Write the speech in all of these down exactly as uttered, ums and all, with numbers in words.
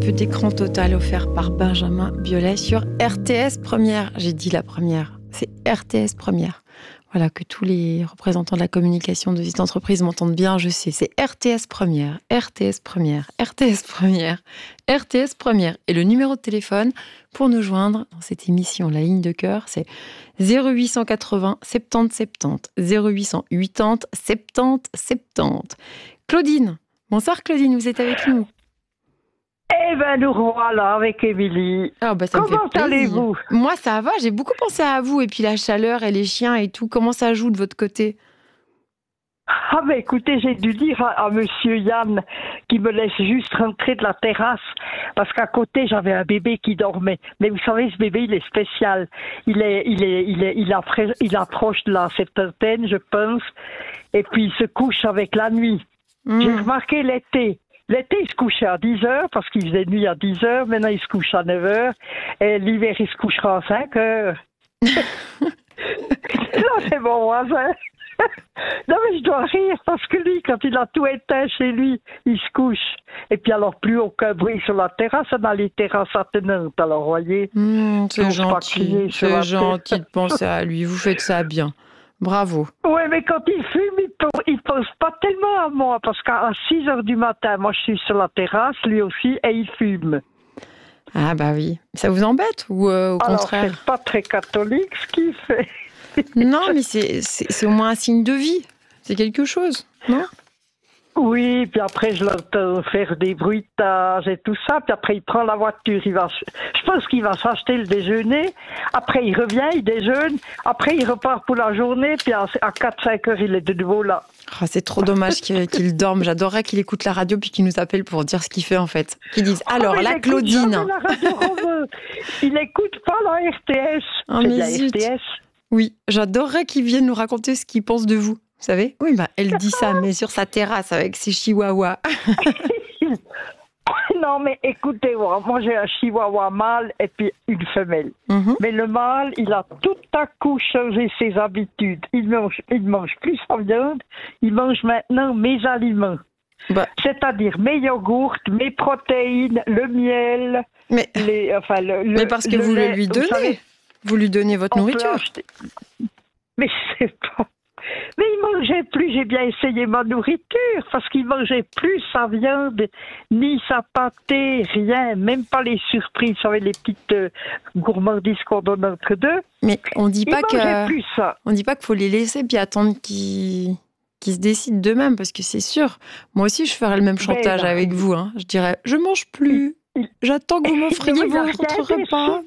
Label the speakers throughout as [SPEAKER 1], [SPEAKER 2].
[SPEAKER 1] peu d'écran total offert par Benjamin Biolay sur R T S Première. J'ai dit la première, c'est R T S Première. Voilà, que tous les représentants de la communication de cette entreprise m'entendent bien, je sais. C'est R T S Première, R T S Première, R T S Première, R T S Première. Et le numéro de téléphone pour nous joindre dans cette émission, La Ligne de Cœur, c'est zéro huit cent quatre-vingts soixante-dix soixante-dix, zéro huit cent quatre-vingts soixante-dix soixante-dix. Claudine, bonsoir Claudine, vous êtes avec nous.
[SPEAKER 2] Eh ben nous voilà avec Émilie.
[SPEAKER 1] Oh bah ça
[SPEAKER 2] Comment
[SPEAKER 1] me fait plaisir.
[SPEAKER 2] allez-vous?
[SPEAKER 1] Moi ça va, j'ai beaucoup pensé à vous et puis la chaleur et les chiens et tout. Comment ça joue de votre côté?
[SPEAKER 2] Ah ben écoutez, j'ai dû dire à, à monsieur Yann qui me laisse juste rentrer de la terrasse parce qu'à côté j'avais un bébé qui dormait. Mais vous savez, ce bébé il est spécial. Il est, il est, il est, il approche, il approche de la septantaine, je pense. Et puis il se couche avec la nuit. Mmh. J'ai remarqué l'été. L'été, il se couchait à dix heures parce qu'il faisait nuit à dix heures. Maintenant, il se couche à neuf heures. Et l'hiver, il se couchera à cinq heures. Là, c'est mon voisin. Non, mais je dois rire parce que lui, quand il a tout éteint chez lui, il se couche. Et puis alors, plus aucun bruit sur la terrasse. On a les terrasses attenantes. Alors, voyez.
[SPEAKER 1] Mmh, c'est gentil. C'est gentil de penser à lui. Vous faites ça bien. Bravo.
[SPEAKER 2] Oui, mais quand il fume, il ne pense pas tellement à moi, parce qu'à six heures du matin, moi je suis sur la terrasse, lui aussi, et il fume.
[SPEAKER 1] Ah bah oui. Ça vous embête ou euh, au
[SPEAKER 2] Alors,
[SPEAKER 1] contraire?
[SPEAKER 2] c'est pas très catholique ce qu'il fait.
[SPEAKER 1] Non, mais c'est, c'est, c'est au moins un signe de vie. C'est quelque chose, non? Oui,
[SPEAKER 2] puis après je l'entends faire des bruitages et tout ça, puis après il prend la voiture, il va, je pense qu'il va s'acheter le déjeuner, après il revient, il déjeune, après il repart pour la journée, puis à quatre cinq heures il est de nouveau là.
[SPEAKER 1] Oh, c'est trop dommage qu'il, qu'il dorme, j'adorerais qu'il écoute la radio puis qu'il nous appelle pour dire ce qu'il fait en fait. Qu'il dise, alors oh, la Claudine.
[SPEAKER 2] La radio, il écoute pas la R T S,
[SPEAKER 1] oh,
[SPEAKER 2] c'est
[SPEAKER 1] mais
[SPEAKER 2] de la
[SPEAKER 1] zut.
[SPEAKER 2] R T S.
[SPEAKER 1] Oui, j'adorerais qu'il vienne nous raconter ce qu'il pense de vous. Vous savez? Oui, bah, elle dit ça, mais sur sa terrasse avec ses chihuahuas.
[SPEAKER 2] Non, mais écoutez, moi j'ai un chihuahua mâle et puis une femelle. Mm-hmm. Mais le mâle, il a tout à coup changé ses habitudes. Il mange, il mange plus sa viande, il mange maintenant mes aliments. Bah. C'est-à-dire mes yogourts, mes protéines, le miel.
[SPEAKER 1] Mais,
[SPEAKER 2] les, enfin, le,
[SPEAKER 1] mais parce que
[SPEAKER 2] le
[SPEAKER 1] vous
[SPEAKER 2] lait,
[SPEAKER 1] le lui donnez.
[SPEAKER 2] Vous, savez,
[SPEAKER 1] vous lui donnez votre nourriture.
[SPEAKER 2] Acheter... Mais c'est pas... Mais il mangeait plus, j'ai bien essayé ma nourriture, parce qu'il mangeait plus sa viande, ni sa pâté, rien, même pas les surprises, vous savez, les petites euh, gourmandises qu'on donne entre deux.
[SPEAKER 1] Mais on dit pas
[SPEAKER 2] il
[SPEAKER 1] que
[SPEAKER 2] plus ça.
[SPEAKER 1] On dit pas qu'il faut les laisser puis attendre qu'ils, qu'ils se décident d'eux-mêmes, parce que c'est sûr, moi aussi je ferais le même chantage ben, avec vous, hein. Je dirais, je mange plus, il, j'attends que vous m'offriez votre repas.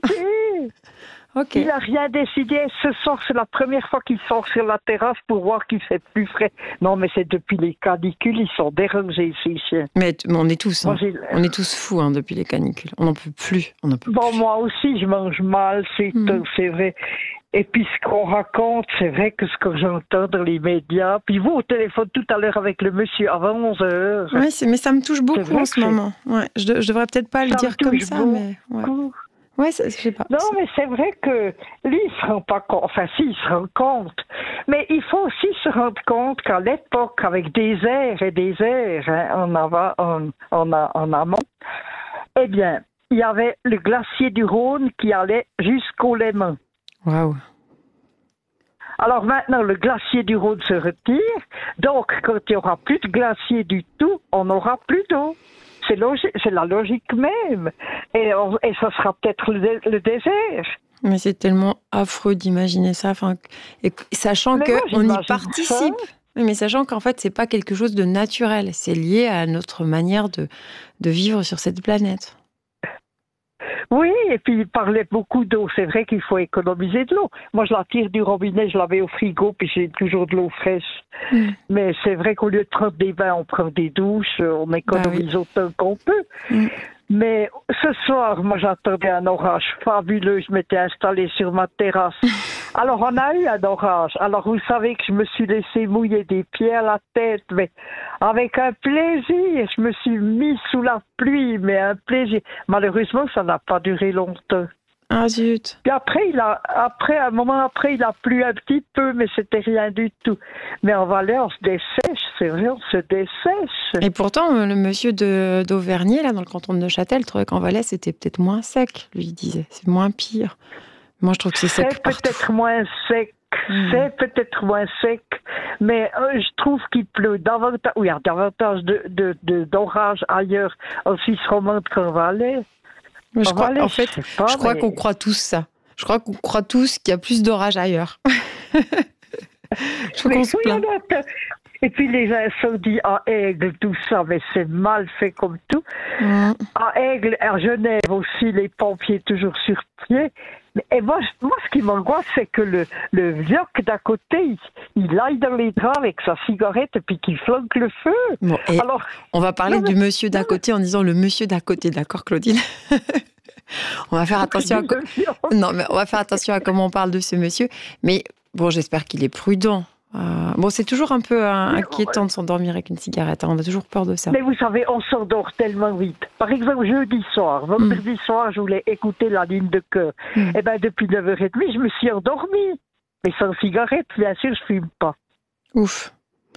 [SPEAKER 1] Okay.
[SPEAKER 2] Il n'a rien décidé. Ce soir, c'est la première fois qu'il sort sur la terrasse pour voir qu'il fait plus frais. Non, mais c'est depuis les canicules, ils sont dérangés, ces chiens.
[SPEAKER 1] Mais, mais on est tous, hein. Moi, on est tous fous hein, depuis les canicules. On n'en peut plus. On en peut
[SPEAKER 2] bon,
[SPEAKER 1] plus.
[SPEAKER 2] Moi aussi, je mange mal, c'est, mmh. c'est vrai. Et puis, ce qu'on raconte, c'est vrai que ce que j'entends dans les médias. Puis vous, au téléphone tout à l'heure avec le monsieur avant onze heures.
[SPEAKER 1] Oui, mais ça me touche beaucoup en ce moment. Ouais, je, je devrais peut-être pas le dire comme ça,
[SPEAKER 2] beaucoup.
[SPEAKER 1] mais... Ouais. Ouais, ça, je sais pas.
[SPEAKER 2] Non, mais c'est vrai que lui, il se rend pas compte. Enfin, si, il se rend compte. Mais il faut aussi se rendre compte qu'à l'époque, avec des airs et des airs hein, en, avant, en, en, en amont, eh bien, il y avait le glacier du Rhône qui allait jusqu'au Léman.
[SPEAKER 1] Waouh.
[SPEAKER 2] Alors maintenant, le glacier du Rhône se retire. Donc, quand il n'y aura plus de glacier du tout, on n'aura plus d'eau. C'est, logique, c'est la logique même. Et, on, et ça sera peut-être le, le désert.
[SPEAKER 1] Mais c'est tellement affreux d'imaginer ça. Enfin, et, sachant qu'on y participe. Ça. Mais sachant qu'en fait, c'est pas quelque chose de naturel. C'est lié à notre manière de, de vivre sur cette planète.
[SPEAKER 2] Oui, et puis il parlait beaucoup d'eau. C'est vrai qu'il faut économiser de l'eau. Moi, je la tire du robinet, je la mets au frigo, puis j'ai toujours de l'eau fraîche. Mm. Mais c'est vrai qu'au lieu de prendre des bains, on prend des douches, on économise bah oui. autant qu'on peut. Mm. Mais ce soir, moi, j'attendais un orage fabuleux. Je m'étais installée sur ma terrasse. Alors, on a eu un orage. Alors, vous savez que je me suis laissé mouiller des pieds à la tête, mais avec un plaisir. Je me suis mis sous la pluie, mais un plaisir. Malheureusement, ça n'a pas duré longtemps.
[SPEAKER 1] Ah zut.
[SPEAKER 2] Puis après, il a, après, un moment après, il a plu un petit peu, mais c'était rien du tout. Mais en Valais, on se dessèche, c'est vrai, on se dessèche.
[SPEAKER 1] Et pourtant, le monsieur de, d'Auvergnat, là, dans le canton de Neuchâtel, trouvait qu'en Valais, c'était peut-être moins sec, lui, il disait. C'est moins pire. Moi, je trouve que c'est sec
[SPEAKER 2] C'est
[SPEAKER 1] partout.
[SPEAKER 2] peut-être moins sec. Mmh. C'est peut-être moins sec, mais euh, je trouve qu'il pleut davantage, oui, il y a davantage de, de, de, d'orage ailleurs en Suisse romande qu'en Valais.
[SPEAKER 1] Je
[SPEAKER 2] en
[SPEAKER 1] crois,
[SPEAKER 2] Valais,
[SPEAKER 1] en fait,
[SPEAKER 2] je, pas,
[SPEAKER 1] je crois
[SPEAKER 2] mais...
[SPEAKER 1] qu'on croit tous ça. Je crois qu'on croit tous qu'il y a plus d'orage ailleurs. Je crois qu'on se plaint.
[SPEAKER 2] Et puis les incendies à Aigle, tout ça, mais c'est mal fait comme tout. Mmh. À Aigle, à Genève aussi, les pompiers toujours sur pied. Et moi, moi, ce qui m'angoisse, c'est que le, le vioc d'à côté, il, il aille dans les draps avec sa cigarette et puis qu'il flanque le feu.
[SPEAKER 1] Bon, alors, on va parler
[SPEAKER 2] non,
[SPEAKER 1] du
[SPEAKER 2] mais,
[SPEAKER 1] monsieur d'à côté en disant le monsieur d'à côté, d'accord, Claudine? On va faire attention à co- non, mais on va faire attention à comment on parle de ce monsieur. Mais bon, j'espère qu'il est prudent. Euh, bon, c'est toujours un peu euh, inquiétant de s'endormir avec une cigarette. Hein. On a toujours peur de ça.
[SPEAKER 2] Mais vous savez, on s'endort tellement vite. Par exemple, jeudi soir, vendredi mm. soir, je voulais écouter la ligne de cœur. Mm. Et bien, depuis neuf heures trente, je me suis endormie. Mais sans cigarette, bien sûr, je ne fume pas.
[SPEAKER 1] Ouf.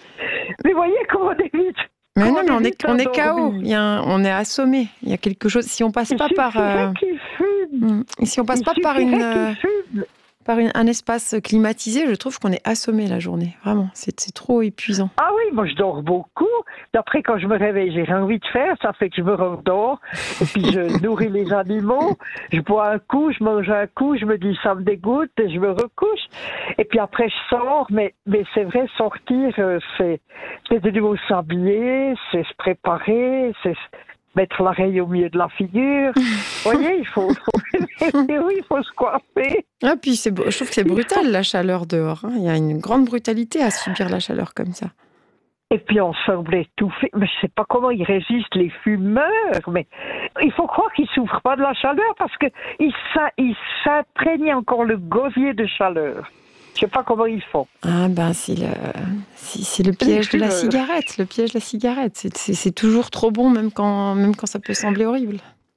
[SPEAKER 2] Mais voyez comment on est vite.
[SPEAKER 1] Mais non, mais on est, on est K O. Il y a un, on est assommé. Il y a quelque chose. Si on passe
[SPEAKER 2] il
[SPEAKER 1] pas par. Euh,
[SPEAKER 2] fume.
[SPEAKER 1] Si on passe
[SPEAKER 2] il
[SPEAKER 1] pas par une. Euh, par une, un espace climatisé, je trouve qu'on est assommé la journée. Vraiment, c'est, c'est trop épuisant.
[SPEAKER 2] Ah oui, moi je dors beaucoup. Après, quand je me réveille, j'ai rien envie de faire. Ça fait que je me rendors. Et puis je nourris les animaux. Je bois un coup, je mange un coup. Je me dis ça me dégoûte et je me recouche. Et puis après, je sors. Mais, mais c'est vrai, sortir, c'est, c'est de nouveau s'habiller, c'est se préparer, c'est mettre l'oreille au milieu de la figure. Vous voyez, il faut, faut... oui, il faut se coiffer.
[SPEAKER 1] Ah, puis c'est, je trouve que c'est brutal la chaleur dehors. Hein. Il y a une grande brutalité à subir la chaleur comme ça.
[SPEAKER 2] Et puis on semble étouffé. Mais je ne sais pas comment ils résistent, les fumeurs. Mais il faut croire qu'ils ne souffrent pas de la chaleur parce qu'ils ils s'imprègnent encore le gosier de chaleur. Je ne sais pas comment ils font.
[SPEAKER 1] Ah ben c'est le, c'est, c'est le piège de la cigarette. Le piège de la cigarette. C'est, c'est, c'est toujours trop bon, même quand, même quand ça peut sembler horrible.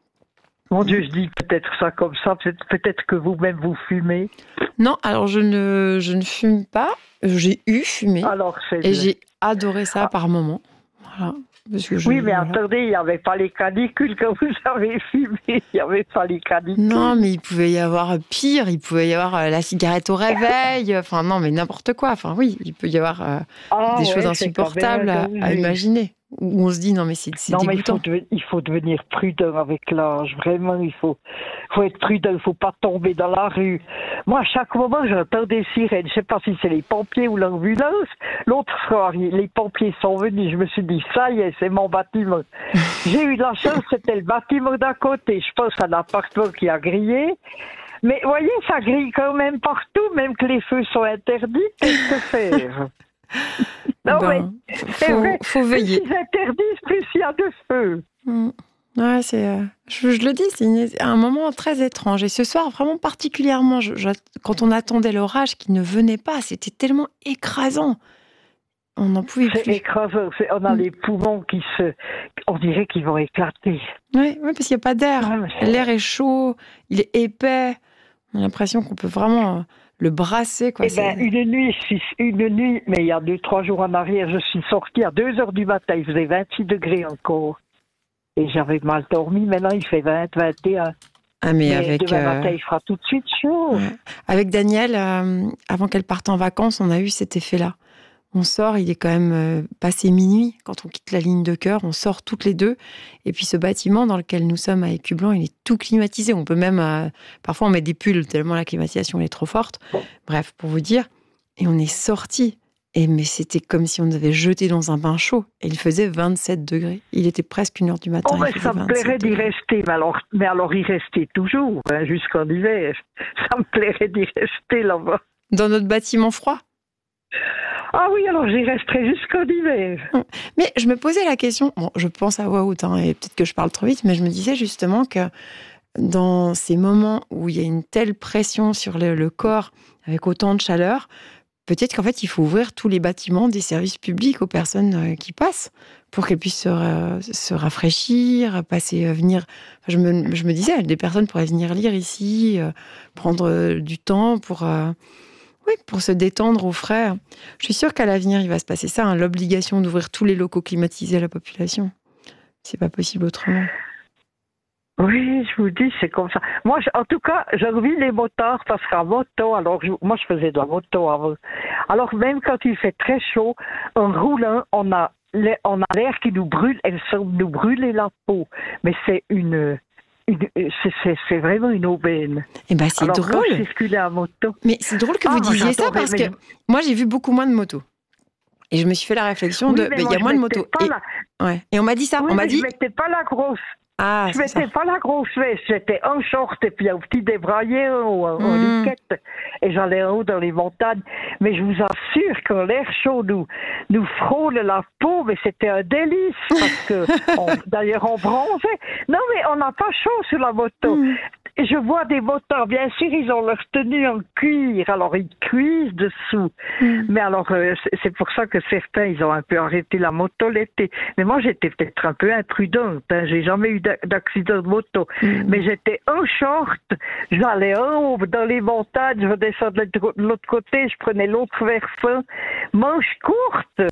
[SPEAKER 2] Mon Dieu, je dis peut-être ça comme ça. Peut-être, peut-être que vous-même vous fumez.
[SPEAKER 1] Non, alors je ne, je ne fume pas. J'ai eu fumé.
[SPEAKER 2] Alors, c'est
[SPEAKER 1] et j'ai adoré ça ah. par moments. Voilà. Parce que je,
[SPEAKER 2] oui, mais
[SPEAKER 1] voilà.
[SPEAKER 2] attendez, il n'y avait pas les canicules quand vous avez fumé. Il n'y avait pas les canicules.
[SPEAKER 1] Non, mais il pouvait y avoir pire. Il pouvait y avoir la cigarette au réveil. Enfin, non, mais n'importe quoi. Enfin, oui, il peut y avoir euh, ah, des ouais, choses insupportables à, à imaginer. Où on se dit, non, mais c'est, c'est
[SPEAKER 2] non,
[SPEAKER 1] dégoûtant.
[SPEAKER 2] mais il faut, de, il faut devenir prudent avec l'âge. Vraiment, il faut, faut être prudent. Il ne faut pas tomber dans la rue. Moi, à chaque moment, j'entends des sirènes. Je ne sais pas si c'est les pompiers ou l'ambulance. L'autre soir, les pompiers sont venus. Je me suis dit, ça y est, c'est mon bâtiment. J'ai eu de la chance, c'était le bâtiment d'à côté. Je pense à l'appartement qui a grillé. Mais vous voyez, ça grille quand même partout, même que les feux sont interdits. Qu'est-ce que faire? Non,
[SPEAKER 1] ben,
[SPEAKER 2] mais
[SPEAKER 1] faut,
[SPEAKER 2] vrai,
[SPEAKER 1] faut veiller.
[SPEAKER 2] Plus ils interdisent, plus il y a de feu.
[SPEAKER 1] Mmh. Ouais, c'est, euh, je, je le dis, c'est une, un moment très étrange. Et ce soir, vraiment particulièrement, je, je, quand on attendait l'orage qui ne venait pas, c'était tellement écrasant. On n'en pouvait
[SPEAKER 2] c'est
[SPEAKER 1] plus.
[SPEAKER 2] Écrasant, c'est écrasant. On a mmh. les poumons qui se... On dirait qu'ils vont éclater.
[SPEAKER 1] Oui, ouais, parce qu'il n'y a pas d'air. Ouais, L'air est chaud, il est épais. On a l'impression qu'on peut vraiment... le brasser, quoi.
[SPEAKER 2] Eh bien, une nuit, une nuit, mais il y a deux, trois jours en arrière, je suis sortie à deux heures du matin, il faisait vingt-six degrés encore. Et j'avais mal dormi, maintenant il fait vingt, vingt et un.
[SPEAKER 1] Ah, mais, mais avec.
[SPEAKER 2] Demain
[SPEAKER 1] euh...
[SPEAKER 2] matin, il fera tout de suite chaud.
[SPEAKER 1] Ouais. Avec Daniel, euh, avant qu'elle parte en vacances, on a eu cet effet-là. On sort, il est quand même euh, passé minuit quand on quitte la ligne de cœur. On sort toutes les deux. Et puis ce bâtiment dans lequel nous sommes à Écublanc, il est tout climatisé. On peut même... Euh, parfois, on met des pulls tellement la climatisation est trop forte. Bref, pour vous dire. Et on est sortis. Et mais c'était comme si on nous avait jeté dans un bain chaud. Et il faisait vingt-sept degrés. Il était presque une heure du matin.
[SPEAKER 2] Oh, mais ça me plairait d'y rester. Mais alors, mais alors y rester toujours, hein, jusqu'en hiver. Ça me plairait d'y rester là-bas.
[SPEAKER 1] Dans notre bâtiment froid?
[SPEAKER 2] Ah oui, alors j'y resterai jusqu'en hiver.
[SPEAKER 1] Mais je me posais la question, bon, je pense à voix haute, hein, et peut-être que je parle trop vite, mais je me disais justement que dans ces moments où il y a une telle pression sur le, le corps, avec autant de chaleur, peut-être qu'en fait, il faut ouvrir tous les bâtiments des services publics aux personnes qui passent pour qu'elle puisse se, ra- se rafraîchir, passer, euh, venir. Enfin, je, me, je me disais, des personnes pourraient venir lire ici, euh, prendre euh, du temps pour, euh, oui, pour se détendre au frais. Je suis sûre qu'à l'avenir, il va se passer ça, hein, l'obligation d'ouvrir tous les locaux climatisés à la population. C'est pas possible autrement.
[SPEAKER 2] Oui, je vous dis, c'est comme ça. Moi, je- en tout cas, je revis les motards parce qu'en moto, alors, je- moi, je faisais de la moto avant. Alors, même quand il fait très chaud, en roulant, on a l'air, on a l'air qui nous brûle, elle semble nous brûler la peau. Mais c'est une, une c'est, c'est, c'est vraiment une aubaine.
[SPEAKER 1] Eh ben, c'est
[SPEAKER 2] Alors,
[SPEAKER 1] drôle.
[SPEAKER 2] quand je circulais en moto,
[SPEAKER 1] Mais c'est drôle que
[SPEAKER 2] Ah,
[SPEAKER 1] vous
[SPEAKER 2] moi,
[SPEAKER 1] disiez ça
[SPEAKER 2] j'adorais,
[SPEAKER 1] parce
[SPEAKER 2] mais
[SPEAKER 1] que
[SPEAKER 2] je-
[SPEAKER 1] moi, j'ai vu beaucoup moins de motos. Et je me suis fait la réflexion
[SPEAKER 2] oui,
[SPEAKER 1] de,
[SPEAKER 2] mais
[SPEAKER 1] ben, il
[SPEAKER 2] moi,
[SPEAKER 1] y a
[SPEAKER 2] je
[SPEAKER 1] moins de
[SPEAKER 2] mettais
[SPEAKER 1] motos.
[SPEAKER 2] pas
[SPEAKER 1] Et,
[SPEAKER 2] la,
[SPEAKER 1] ouais. Et on m'a dit ça.
[SPEAKER 2] oui,
[SPEAKER 1] on m'a
[SPEAKER 2] mais
[SPEAKER 1] dit,
[SPEAKER 2] je mettais pas la grosse.
[SPEAKER 1] ah,
[SPEAKER 2] Je
[SPEAKER 1] c'est ça.
[SPEAKER 2] mettais pas la grosse veste, j'étais en short et puis un petit débraillé ou en, en
[SPEAKER 1] Mm.
[SPEAKER 2] liquette et j'allais en haut dans les montagnes. Mais je vous assure que l'air chaud nous, nous frôle la peau, mais c'était un délice parce que on- d'ailleurs on bronzait. Non mais on n'a pas chaud sur la moto.
[SPEAKER 1] Mm.
[SPEAKER 2] Et je vois des motards, bien sûr, ils ont leur tenue en cuir, alors ils cuisent dessous.
[SPEAKER 1] Mm.
[SPEAKER 2] Mais alors, euh, c'est- c'est pour ça que certains, ils ont un peu arrêté la moto l'été. Mais moi, j'étais peut-être un peu imprudente, hein. J'ai jamais eu d'a- d'accident de moto.
[SPEAKER 1] Mm.
[SPEAKER 2] Mais j'étais en short, j'allais en haut dans les montagnes, je redescendais de l'autre côté, je prenais l'autre versant, manches courtes.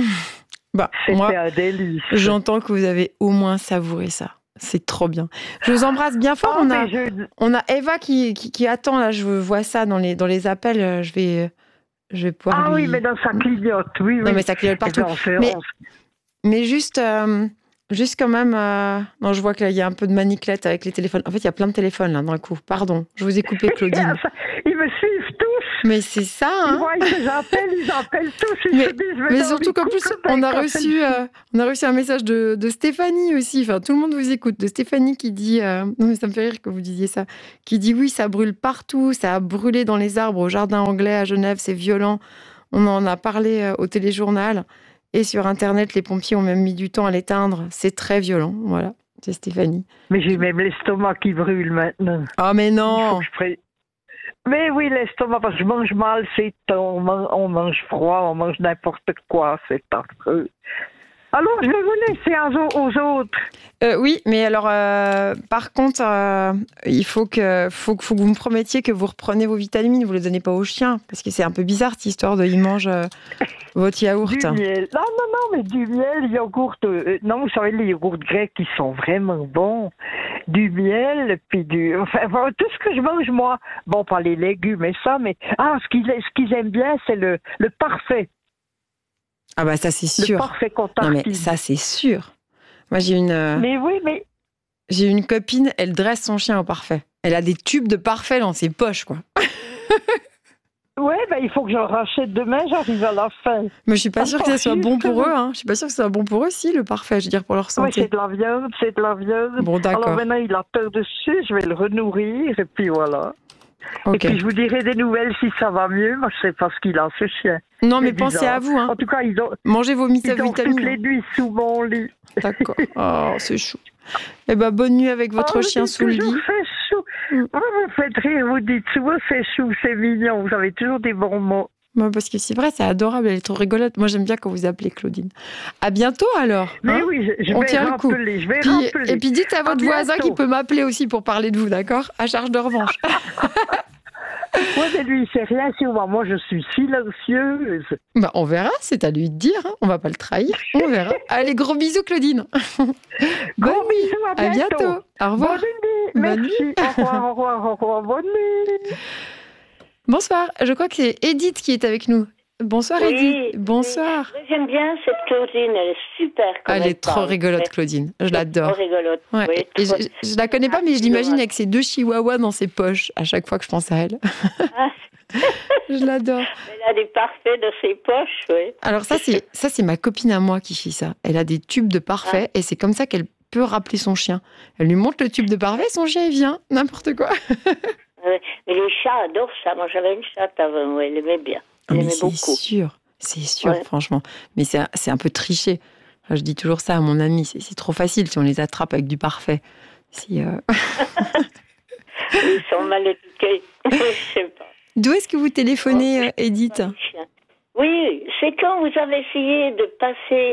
[SPEAKER 1] Bah,
[SPEAKER 2] C'était
[SPEAKER 1] moi,
[SPEAKER 2] un délice.
[SPEAKER 1] j'entends que vous avez au moins savouré ça. C'est trop bien. Je vous embrasse bien fort.
[SPEAKER 2] Oh,
[SPEAKER 1] on, a,
[SPEAKER 2] mais je-
[SPEAKER 1] on a Eva qui, qui, qui attend, là, je vois ça dans les, dans les appels. euh, Je vais, je vais pouvoir
[SPEAKER 2] Ah
[SPEAKER 1] lui...
[SPEAKER 2] oui, mais dans sa clignote, oui, oui.
[SPEAKER 1] Non, mais ça clignote
[SPEAKER 2] Et
[SPEAKER 1] partout.
[SPEAKER 2] ben, on fait-
[SPEAKER 1] Mais,
[SPEAKER 2] on-
[SPEAKER 1] mais juste, euh, juste quand même... euh, Non, je vois qu'il y a un peu de maniclette avec les téléphones. En fait, il y a plein de téléphones, là, d'un coup. Pardon, je vous ai coupé, Claudine.
[SPEAKER 2] Ils me suivent tous.
[SPEAKER 1] Mais c'est ça,
[SPEAKER 2] Ils
[SPEAKER 1] hein.
[SPEAKER 2] voient que j'appelle, ils appellent tous. Ils
[SPEAKER 1] Mais-
[SPEAKER 2] se disent,
[SPEAKER 1] Mais
[SPEAKER 2] dans
[SPEAKER 1] surtout
[SPEAKER 2] les
[SPEAKER 1] qu'en plus,
[SPEAKER 2] couples,
[SPEAKER 1] on a
[SPEAKER 2] quand
[SPEAKER 1] reçu,
[SPEAKER 2] c'est-
[SPEAKER 1] euh, on a reçu un message de, de Stéphanie aussi. Enfin, tout le monde vous écoute. De Stéphanie qui dit, euh, non mais ça me fait rire que vous disiez ça, qui dit oui, ça brûle partout, ça a brûlé dans les arbres au jardin anglais à Genève, c'est violent. On en a parlé euh, au téléjournal et sur Internet, les pompiers ont même mis du temps à l'éteindre. C'est très violent, voilà. C'est Stéphanie.
[SPEAKER 2] Mais j'ai même l'estomac qui brûle maintenant.
[SPEAKER 1] Oh mais
[SPEAKER 2] Il faut
[SPEAKER 1] non.
[SPEAKER 2] que je prenne- Mais oui, l'estomac, parce que je mange mal, c'est on mange, on mange froid, on mange n'importe quoi, c'est affreux. Alors, je vais vous laisser aux, aux autres.
[SPEAKER 1] Euh, oui, mais alors, euh, par contre, euh, il faut que, faut, que- faut que vous me promettiez que vous reprenez vos vitamines, vous ne les donnez pas aux chiens, parce que c'est un peu bizarre cette histoire de ils mangent euh, votre yaourt.
[SPEAKER 2] Du miel. Non, non, non, mais du miel, yogourt. euh, non, vous savez, les yogourts grecs, ils sont vraiment bons. Du miel, puis du. Enfin, voilà, tout ce que je mange, moi. Bon, pas les légumes et ça, mais. Ah, ce qu'ils, ce qu'ils aiment bien, c'est le, le parfait.
[SPEAKER 1] Ah bah ça c'est
[SPEAKER 2] Le
[SPEAKER 1] sûr.
[SPEAKER 2] parfait qu'on
[SPEAKER 1] Non mais
[SPEAKER 2] tartine.
[SPEAKER 1] ça c'est sûr. Moi j'ai une, euh,
[SPEAKER 2] Mais oui, mais.
[SPEAKER 1] j'ai une copine, elle dresse son chien au parfait. Elle a des tubes de parfait dans ses poches, quoi.
[SPEAKER 2] Ouais, ben, il faut que j'en rachète demain, j'arrive à la fin.
[SPEAKER 1] Mais je suis pas
[SPEAKER 2] Ah,
[SPEAKER 1] sûre que ça soit bon pour
[SPEAKER 2] justement.
[SPEAKER 1] eux. Hein. Je suis pas sûre que ça soit bon pour eux, si, le parfait, je veux dire, pour leur
[SPEAKER 2] Oui,
[SPEAKER 1] santé.
[SPEAKER 2] c'est de la viande, c'est de la viande.
[SPEAKER 1] Bon, d'accord.
[SPEAKER 2] Alors maintenant, il a peur dessus, je vais le renourrir, et puis voilà.
[SPEAKER 1] Ok.
[SPEAKER 2] Et puis je vous dirai des nouvelles si ça va mieux. Moi, je sais pas ce qu'il a, ce chien.
[SPEAKER 1] Non, mais
[SPEAKER 2] C'est
[SPEAKER 1] pensez
[SPEAKER 2] bizarre.
[SPEAKER 1] à vous. Hein.
[SPEAKER 2] En tout cas, ils ont,
[SPEAKER 1] Mangez vos
[SPEAKER 2] ils
[SPEAKER 1] vitamines.
[SPEAKER 2] dorment toutes les nuits sous mon lit.
[SPEAKER 1] D'accord. Oh, c'est chou. Eh ben, bonne nuit avec votre
[SPEAKER 2] Oh,
[SPEAKER 1] chien
[SPEAKER 2] vous dites
[SPEAKER 1] sous le
[SPEAKER 2] toujours
[SPEAKER 1] lit.
[SPEAKER 2] c'est chou.
[SPEAKER 1] Mm.
[SPEAKER 2] Vous me faites rire, vous dites souvent c'est chou, c'est mignon. Vous avez toujours des bons mots.
[SPEAKER 1] Moi, parce que c'est vrai, c'est adorable, elle est trop rigolote. Moi, j'aime bien quand vous appelez Claudine. À bientôt alors.
[SPEAKER 2] Mais
[SPEAKER 1] hein.
[SPEAKER 2] oui, je, je
[SPEAKER 1] On
[SPEAKER 2] vais
[SPEAKER 1] tient le coup.
[SPEAKER 2] rappeler, je vais
[SPEAKER 1] Puis-
[SPEAKER 2] rappeler.
[SPEAKER 1] et puis dites à votre
[SPEAKER 2] À
[SPEAKER 1] voisin
[SPEAKER 2] bientôt.
[SPEAKER 1] qu'il peut m'appeler aussi pour parler de vous, d'accord? À charge de revanche.
[SPEAKER 2] Moi, mais lui, il sait rien sur moi. Moi, je suis silencieuse.
[SPEAKER 1] Bah, on verra, c'est à lui de dire. Hein. On va pas le trahir. On verra. Allez, gros bisous, Claudine. Bonne
[SPEAKER 2] Gros
[SPEAKER 1] nuit.
[SPEAKER 2] bisous, à
[SPEAKER 1] À
[SPEAKER 2] bientôt.
[SPEAKER 1] bientôt. Au revoir.
[SPEAKER 2] Bonne nuit.
[SPEAKER 1] Bonne
[SPEAKER 2] Merci. Au revoir, au revoir, au revoir. Bonne nuit.
[SPEAKER 1] Bonsoir. Je crois que c'est Edith qui est avec nous. Bonsoir,
[SPEAKER 3] Oui,
[SPEAKER 1] Edith. Bonsoir.
[SPEAKER 3] oui. J'aime bien cette Claudine, elle est super. comme
[SPEAKER 1] Elle est trop
[SPEAKER 3] parle.
[SPEAKER 1] rigolote,
[SPEAKER 3] Ouais.
[SPEAKER 1] Claudine. Je
[SPEAKER 3] Elle est
[SPEAKER 1] l'adore.
[SPEAKER 3] Trop rigolote.
[SPEAKER 1] Ouais.
[SPEAKER 3] Oui,
[SPEAKER 1] Et
[SPEAKER 3] trop-
[SPEAKER 1] je, je la connais pas, mais je l'imagine avec ses deux chihuahuas dans ses poches à chaque fois que je pense à elle.
[SPEAKER 3] Ah,
[SPEAKER 1] Je l'adore.
[SPEAKER 3] elle a des parfaits dans ses poches, oui.
[SPEAKER 1] Alors ça, c'est ça, c'est ma copine à moi qui fait ça. Elle a des tubes de parfait et c'est comme ça qu'elle peut rappeler son chien. Elle lui montre le tube de parfait, son chien il vient, n'importe quoi.
[SPEAKER 3] Ouais. Mais les chats adorent ça. Moi, j'avais une chatte avant, ouais, elle aimait bien. Elle
[SPEAKER 1] Mais
[SPEAKER 3] aimait
[SPEAKER 1] c'est
[SPEAKER 3] beaucoup.
[SPEAKER 1] sûr, c'est sûr,
[SPEAKER 3] Ouais.
[SPEAKER 1] franchement. Mais c'est c'est un peu triché. Enfin, je dis toujours ça à mon ami, c'est c'est trop facile si on les attrape avec du parfait. Si, euh,
[SPEAKER 3] Ils sont mal éduqués. Je sais pas.
[SPEAKER 1] D'où est-ce que vous téléphonez, euh, Edith?
[SPEAKER 3] Oui, c'est quand vous avez essayé de passer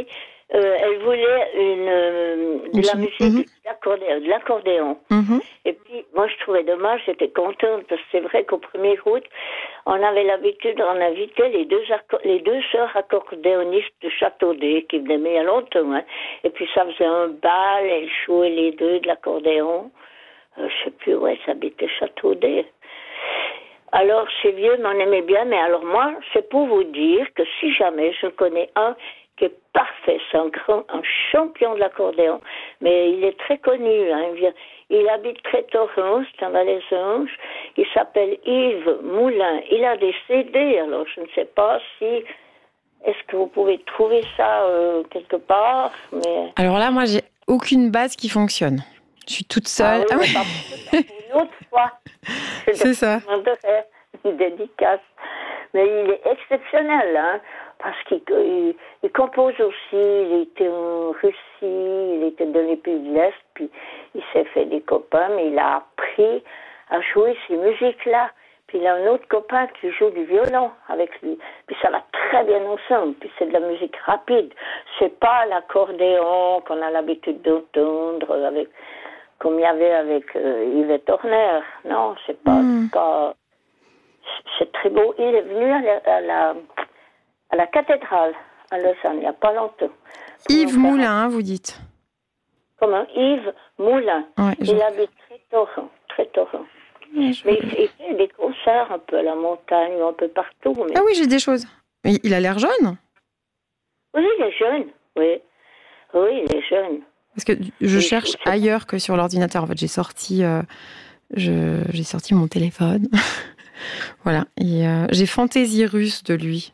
[SPEAKER 3] Euh, elle voulait une, euh, de la musique, mm-hmm. d'accordéon, de l'accordéon. Mm-hmm. Et puis, moi, je trouvais dommage, j'étais contente, parce que c'est vrai qu'au premier août, on avait l'habitude d'en inviter les deux, les deux sœurs accordéonistes de Châteaudet, qui venaient il y a longtemps. Hein. Et puis, ça faisait un bal, elles jouaient les deux de l'accordéon. Euh, je sais plus où elles habitaient, Châteaudet. Alors, c'est vieux, mais on aimait bien. Mais alors, moi, c'est pour vous dire que si jamais je connais un qui est parfait, c'est un grand, un champion de l'accordéon, mais il est très connu, hein, il, vient, il habite très Torrance, c'est un Valaisange, il s'appelle Yves Moulin, il a des C D, alors je ne sais pas si, est-ce que vous pouvez trouver ça euh, quelque part, mais...
[SPEAKER 1] Alors là, moi, j'ai aucune base qui fonctionne, je suis toute seule.
[SPEAKER 3] Ah oui, ah oui. Une autre fois,
[SPEAKER 1] c'est ça.
[SPEAKER 3] Une dédicace, mais il est exceptionnel, hein. Parce qu'il il, il compose aussi, il était en Russie, il était dans les pays de l'Est, puis il s'est fait des copains, mais il a appris à jouer ces musiques-là. Puis il a un autre copain qui joue du violon avec lui. Puis ça va très bien ensemble, puis c'est de la musique rapide. C'est pas l'accordéon qu'on a l'habitude d'entendre, avec, comme il y avait avec euh, Yvette Horner. Non, c'est pas, mm. c'est pas... C'est très beau. Il est venu à la... À la à la cathédrale, à Lausanne, il n'y a pas longtemps.
[SPEAKER 1] Yves Moulin, hein, vous dites.
[SPEAKER 3] Comment? Yves Moulin.
[SPEAKER 1] Ouais, je...
[SPEAKER 3] Il habite très Torrent, très Torrent. Ouais, je... Mais il fait, il fait des concerts un peu à la montagne, un peu partout. Mais...
[SPEAKER 1] Ah oui, j'ai des choses. Mais il a l'air jeune.
[SPEAKER 3] Oui, il est jeune, oui. Oui, il est jeune.
[SPEAKER 1] Parce que je il cherche faut... ailleurs que sur l'ordinateur. En fait, j'ai sorti, euh, je... j'ai sorti mon téléphone. Voilà. Et euh, j'ai Fantaisie russe de lui.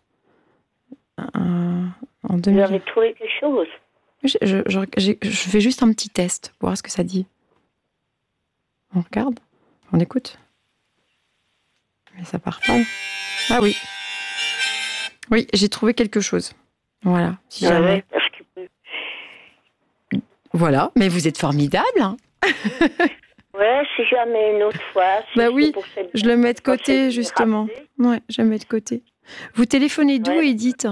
[SPEAKER 1] Euh, en deux mille.
[SPEAKER 3] Vous avez trouvé quelque chose?
[SPEAKER 1] je, je, je, je fais juste un petit test pour voir ce que ça dit. On regarde, on écoute. Mais ça part pas. Ah oui. Oui, j'ai trouvé quelque chose. Voilà. Si
[SPEAKER 3] ah
[SPEAKER 1] jamais...
[SPEAKER 3] ouais, parce que...
[SPEAKER 1] Voilà, mais vous êtes formidable. Hein.
[SPEAKER 3] Ouais, si jamais une autre fois. Si
[SPEAKER 1] bah oui, je le mets de côté justement. Ouais, je le mets de côté. Vous téléphonez d'où, ouais. Edith?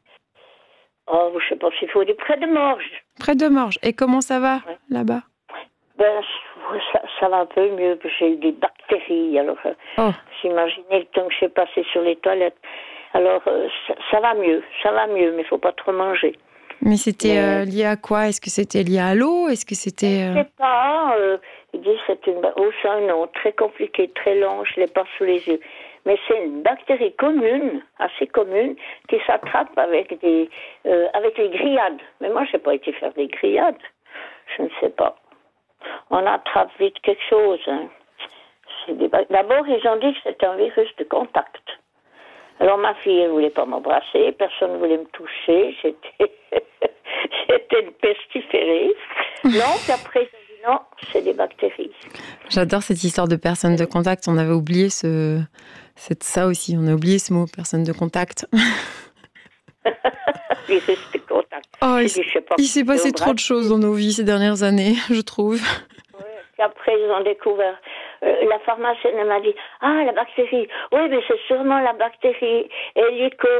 [SPEAKER 3] Oh, je sais pas s'il faut aller près de Morges.
[SPEAKER 1] Près de Morges. Et comment ça va, ouais. là-bas?
[SPEAKER 3] Ben, ça, ça va un peu mieux. J'ai eu des bactéries. Alors, oh. j'imaginais le temps que j'ai passé sur les toilettes. Alors, ça, ça va mieux. Ça va mieux, mais il ne faut pas trop manger.
[SPEAKER 1] Mais c'était mais... euh, lié à quoi? Est-ce que c'était lié à l'eau? Est-ce que c'était...
[SPEAKER 3] Je ne sais pas. Euh, il dit que c'est une... Oh, c'est un nom très compliqué, très long. Je ne l'ai pas sous les yeux. Mais c'est une bactérie commune, assez commune, qui s'attrape avec des, euh, avec les grillades. Mais moi, je n'ai pas été faire des grillades. Je ne sais pas. On attrape vite quelque chose. Hein. Des... D'abord, ils ont dit que c'était un virus de contact. Alors, ma fille, elle ne voulait pas m'embrasser, personne ne voulait me toucher. J'étais, J'étais une pestiférée. Non, puis après, ils ont dit non, c'est des bactéries.
[SPEAKER 1] J'adore cette histoire de personnes de contact. On avait oublié ce... C'est ça aussi, on a oublié ce mot, personne de contact.
[SPEAKER 3] Virus de contact.
[SPEAKER 1] Oh, il, dit, il s'est passé trop de choses dans nos vies ces dernières années, je trouve.
[SPEAKER 3] Oui, puis après, ils ont découvert. Euh, la pharmacienne m'a dit « Ah, la bactérie. Oui, mais c'est sûrement la bactérie Helicobacteria. »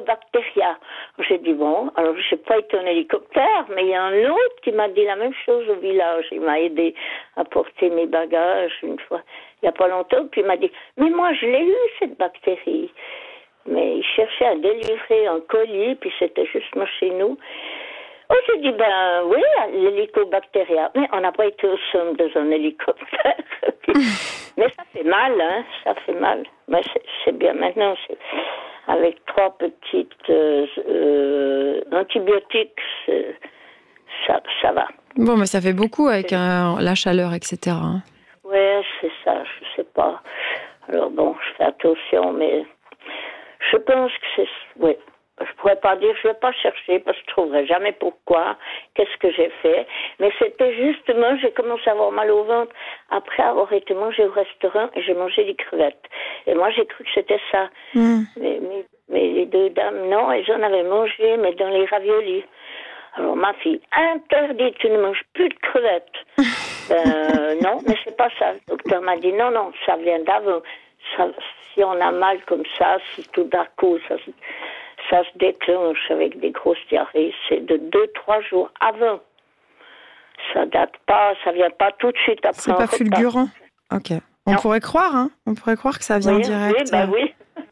[SPEAKER 3] J'ai dit « Bon, alors je n'ai pas été en hélicoptère, mais il y a un autre qui m'a dit la même chose au village. Il m'a aidé à porter mes bagages une fois. Il n'y a pas longtemps, puis il m'a dit « Mais moi, je l'ai eu, cette bactérie. » Mais il cherchait à délivrer un colis, puis c'était justement chez nous. Oh, j'ai dit, ben oui, l'hélicobactéria. Mais on n'a pas été au sommet dans un hélicoptère. Mais ça fait mal, hein, ça fait mal. Mais c'est, c'est bien. Maintenant, c'est, avec trois petites euh, euh, antibiotiques, c'est, ça, ça va.
[SPEAKER 1] Bon, mais ça fait beaucoup avec un, la chaleur, et cetera.
[SPEAKER 3] Oui, c'est ça, je ne sais pas. Alors bon, je fais attention, mais je pense que c'est... Oui, je pourrais pas dire, je ne vais pas chercher, parce que je ne trouverai jamais pourquoi, qu'est-ce que j'ai fait. Mais c'était justement, j'ai commencé à avoir mal au ventre après avoir été mangé au restaurant et j'ai mangé des crevettes. Et moi, j'ai cru que c'était ça. Mm. Mais, mais, mais les deux dames, non, elles en avaient mangé, mais dans les raviolis. Alors ma fille, interdit, tu ne manges plus de crevettes. ben non, mais c'est pas ça. Le docteur m'a dit, non, non, ça vient d'avant. Ça, si on a mal comme ça, si tout d'un coup, ça, ça se déclenche avec des grosses diarrhées, c'est de deux, trois jours avant. Ça date pas, ça vient pas tout de suite après.
[SPEAKER 1] C'est pas fulgurant. Ok. On non. pourrait croire, hein. On pourrait croire que ça vient
[SPEAKER 3] oui,
[SPEAKER 1] direct.
[SPEAKER 3] Oui, bah oui.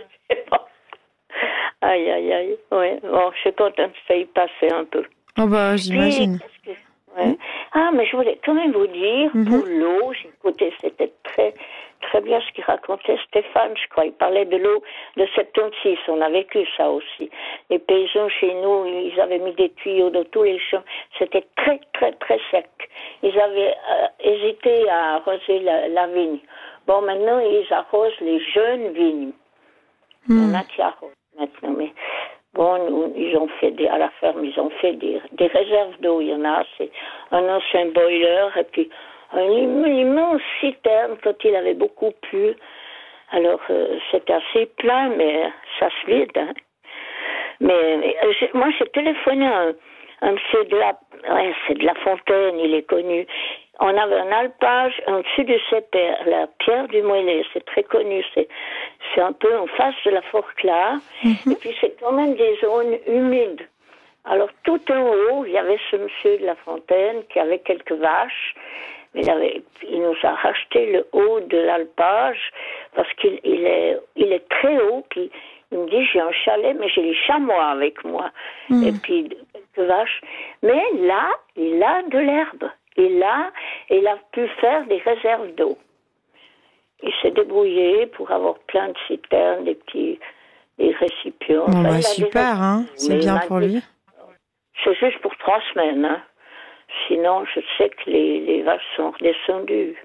[SPEAKER 3] Aïe, aïe, aïe. Ouais. Bon, je suis contente que ça y passait un peu.
[SPEAKER 1] Oh bah, j'imagine.
[SPEAKER 3] Puis, que... ouais. mmh. Ah, mais je voulais quand même vous dire, mmh. pour l'eau, j'ai écouté, c'était très, très bien ce qu'il racontait Stéphane, je crois. Il parlait de l'eau de soixante-seize. On a vécu ça aussi. Les paysans chez nous, ils avaient mis des tuyaux dans tous les champs. C'était très, très, très sec. Ils avaient euh, hésité à arroser la, la vigne. Bon, maintenant, ils arrosent les jeunes vignes. Mmh. On a qui arrosent maintenant, mais bon, nous, ils ont fait des, à la ferme, ils ont fait des, des réserves d'eau. Il y en a, c'est un ancien boiler et puis une immense citerne quand il avait beaucoup plu. Alors, euh, c'était assez plein, mais ça se vide. Hein. Mais, mais j'ai, moi, j'ai téléphoné à un, un monsieur de la, ouais, c'est de la Fontaine, il est connu. On avait un alpage en dessus du Sépère, la pierre du Moëllet, c'est très connu, c'est, c'est un peu en face de la Forclaz, mm-hmm. et puis c'est quand même des zones humides. Alors tout en haut, il y avait ce monsieur de la Fontaine qui avait quelques vaches, mais il, avait, il nous a racheté le haut de l'alpage, parce qu'il il est, il est très haut, puis il me dit, j'ai un chalet, mais j'ai les chamois avec moi, mm. et puis quelques vaches. Mais là, il a de l'herbe. Et là, il a pu faire des réserves d'eau. Il s'est débrouillé pour avoir plein de citernes, des petits des récipients.
[SPEAKER 1] Bon, enfin, bah, super, des... hein, c'est bien pour lui.
[SPEAKER 3] C'est juste pour trois semaines. Hein. Sinon, je sais que les, les vaches sont redescendues.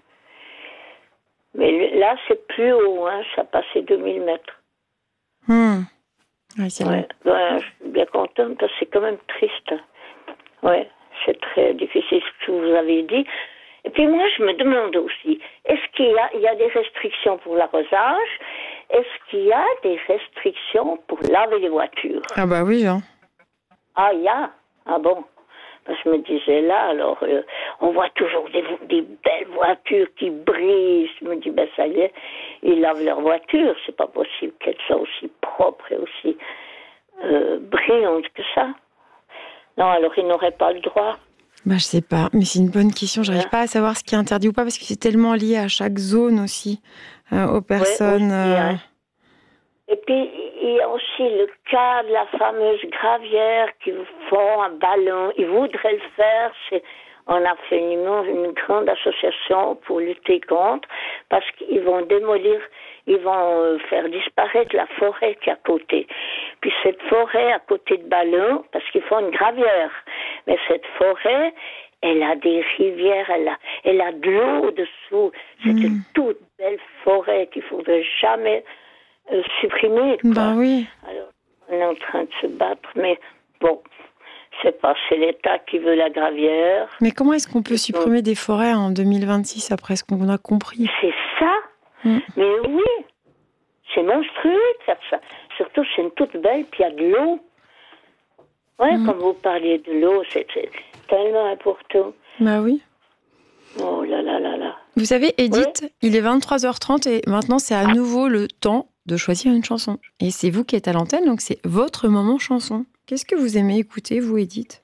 [SPEAKER 3] Mais là, c'est plus haut, hein, ça passait deux mille mètres.
[SPEAKER 1] Hmm. Ouais, c'est
[SPEAKER 3] ouais. Ouais, je suis bien contente parce que c'est quand même triste. Ouais. C'est très difficile ce que vous avez dit. Et puis moi, je me demande aussi, est-ce qu'il y a, il y a des restrictions pour l'arrosage? Est-ce qu'il y a des restrictions pour laver les voitures?
[SPEAKER 1] Ah bah oui, Jean.
[SPEAKER 3] Ah, il y a? Ah bon? Parce que je me disais là, alors, euh, on voit toujours des, des belles voitures qui brillent. Je me dis, ben ça y est, ils lavent leur voiture. C'est pas possible qu'elles soient aussi propres et aussi euh, brillantes que ça. Non, alors ils n'auraient pas le droit.
[SPEAKER 1] Bah, je sais pas, mais c'est une bonne question. J'arrive ouais. pas à savoir ce qui est interdit ou pas parce que c'est tellement lié à chaque zone aussi, euh, aux personnes. Ouais, aussi, euh... hein.
[SPEAKER 3] Et puis il y a aussi le cas de la fameuse gravière qui font un ballon. Ils voudraient le faire. C'est... On a fait une, une grande association pour lutter contre parce qu'ils vont démolir, ils vont faire disparaître la forêt qui est à côté. Puis cette forêt à côté de Ballon, parce qu'ils font une gravière, mais cette forêt, elle a des rivières, elle a, elle a de l'eau dessous. C'est mmh. une toute belle forêt qu'il ne faudrait jamais euh, supprimer. Quoi.
[SPEAKER 1] Bah oui.
[SPEAKER 3] Alors, on est en train de se battre, mais bon. C'est pas, c'est l'État qui veut la gravière.
[SPEAKER 1] Mais comment est-ce qu'on peut supprimer donc, des forêts en deux mille vingt-six après ce qu'on a compris?
[SPEAKER 3] C'est ça. Mm. Mais oui, c'est monstrueux de faire ça. Surtout, c'est une toute belle, puis il y a de l'eau. Ouais, mm. comme vous parliez de l'eau, c'est, c'est tellement important.
[SPEAKER 1] Bah oui.
[SPEAKER 3] Oh là là là là.
[SPEAKER 1] Vous savez, Edith, oui? Il est vingt-trois heures trente et maintenant c'est à nouveau le temps de choisir une chanson. Et c'est vous qui êtes à l'antenne, donc c'est votre moment chanson. Qu'est-ce que vous aimez écouter, vous, Edith?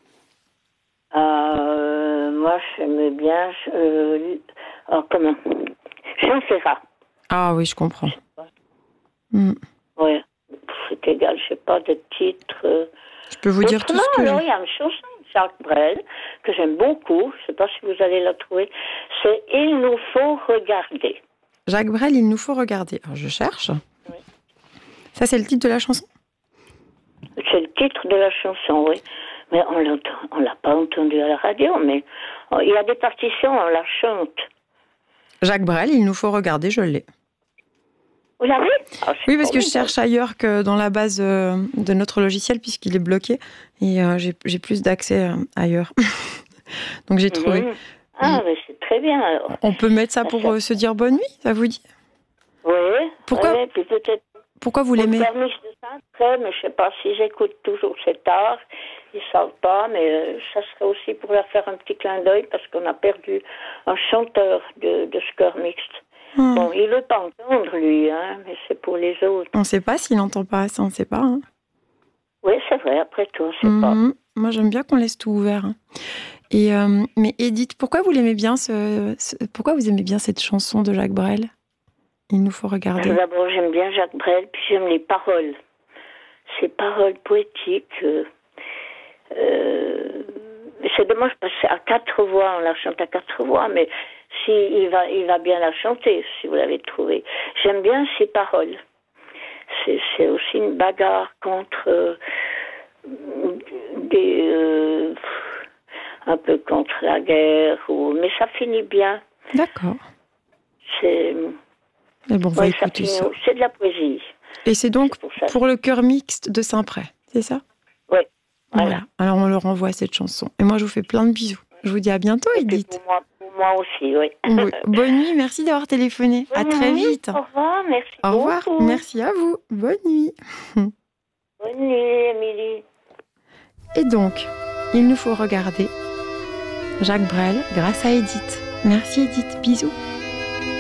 [SPEAKER 3] euh, Moi, j'aimais bien... Euh, oh, comment Jean Ferrat.
[SPEAKER 1] Ah oui, je comprends. Mm.
[SPEAKER 3] Oui, c'est égal, je sais pas de titre. Euh...
[SPEAKER 1] Je peux vous dire tout ce que...
[SPEAKER 3] Alors, il y a une chanson de Jacques Brel que j'aime beaucoup, je sais pas si vous allez la trouver, c'est « Il nous faut regarder ».
[SPEAKER 1] Jacques Brel, « Il nous faut regarder ». Alors, je cherche. Oui. Ça, c'est le titre de la chanson?
[SPEAKER 3] C'est le titre de la chanson, oui. Mais on l'entend, on l'a pas entendu à la radio, mais il y a des partitions, on la chante.
[SPEAKER 1] Jacques Brel, il nous faut regarder, je l'ai.
[SPEAKER 3] Vous l'avez? Ah,
[SPEAKER 1] oui, parce que je cherche ailleurs que dans la base euh, de notre logiciel, puisqu'il est bloqué, et euh, j'ai, j'ai plus d'accès euh, ailleurs. Donc j'ai trouvé.
[SPEAKER 3] Mmh. Ah, mais c'est très bien alors.
[SPEAKER 1] On peut mettre ça pour euh, se dire bonne nuit, ça vous dit?
[SPEAKER 3] Oui.
[SPEAKER 1] Pourquoi?
[SPEAKER 3] Oui, puis peut-être.
[SPEAKER 1] Pourquoi vous l'aimez?
[SPEAKER 3] De ça, après, mais je sais pas si j'écoute toujours cet art. Ils savent pas, mais euh, ça serait aussi pour leur faire un petit clin d'œil parce qu'on a perdu un chanteur de, de ce chœur mixte. Hum. Bon, il veut pas entendre lui, hein, mais c'est pour les autres.
[SPEAKER 1] On sait pas s'il n'entend pas, ça on sait pas. Hein.
[SPEAKER 3] Oui, c'est vrai, après tout, c'est mmh. pas.
[SPEAKER 1] Moi, j'aime bien qu'on laisse tout ouvert. Hein. Et, euh, mais Edith, pourquoi vous l'aimez bien ce, ce, pourquoi vous aimez bien cette chanson de Jacques Brel? Il nous faut regarder.
[SPEAKER 3] D'abord, j'aime bien Jacques Brel, puis j'aime les paroles. Ces paroles poétiques. Euh, euh, c'est dommage parce que à quatre voix, on la chante à quatre voix, mais si il va, il va bien la chanter, si vous l'avez trouvé. J'aime bien ces paroles. C'est, c'est aussi une bagarre contre euh, des, euh, un peu contre la guerre, ou, mais ça finit bien.
[SPEAKER 1] D'accord.
[SPEAKER 3] C'est,
[SPEAKER 1] mais bon,
[SPEAKER 3] ouais, ça finit, ça. C'est de la poésie.
[SPEAKER 1] Et c'est donc c'est pour, pour le chœur mixte de Saint-Pré, c'est ça?
[SPEAKER 3] Oui.
[SPEAKER 1] Voilà. voilà. Alors on leur envoie cette chanson. Et moi je vous fais plein de bisous. Je vous dis à bientôt, Edith.
[SPEAKER 3] Pour moi, pour moi aussi, oui.
[SPEAKER 1] oui. Bonne nuit, merci d'avoir téléphoné.
[SPEAKER 3] Bonne
[SPEAKER 1] à très
[SPEAKER 3] nuit.
[SPEAKER 1] vite.
[SPEAKER 3] Au revoir, merci.
[SPEAKER 1] Au revoir,
[SPEAKER 3] beaucoup.
[SPEAKER 1] Merci à vous. Bonne nuit.
[SPEAKER 3] Bonne nuit, Émilie.
[SPEAKER 1] Et donc, il nous faut regarder Jacques Brel grâce à Edith. Merci Edith, bisous.